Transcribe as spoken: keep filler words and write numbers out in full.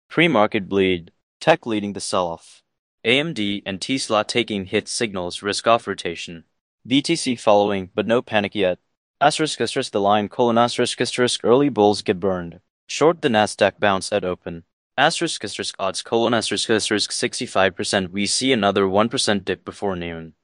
Pre-market bleed. Tech leading the sell-off. A M D and Tesla taking hits signals risk-off rotation. B T C following, but no panic yet. Asterisk asterisk the line colon asterisk asterisk early bulls get burned. Short the Nasdaq bounce at open. Asterisk asterisk odds colon asterisk asterisk sixty-five percent we see another one percent dip before noon.